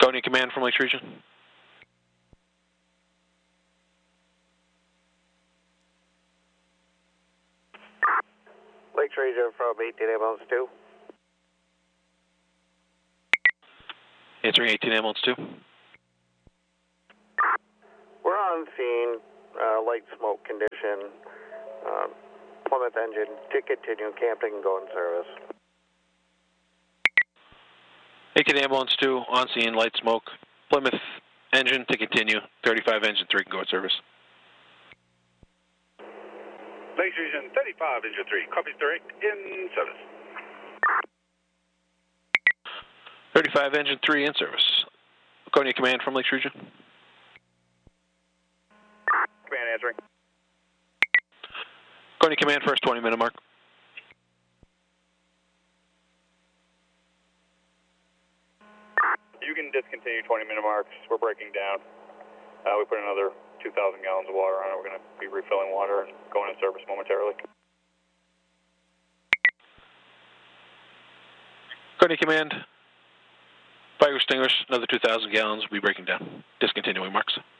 Laconia Command from Lakes Region. Lakes Region from 18 ambulance 2. Answering 18 ambulance 2. We're on scene, light smoke condition, Plymouth engine to continue camping and go in service. 18 ambulance 2, on scene, light smoke, Plymouth engine to continue, 35 engine 3 can go in service. Lakes Region 35 engine 3, copies direct, in service. 35 engine 3 in service. Laconia Command from Lakes Region. Command answering. Laconia Command, first 20-minute mark. You can discontinue 20-minute marks. We're breaking down. We put another 2,000 gallons of water on it. We're going to be refilling water and going in service momentarily. Laconia Command, fire extinguish, another 2,000 gallons, will be breaking down. Discontinuing marks.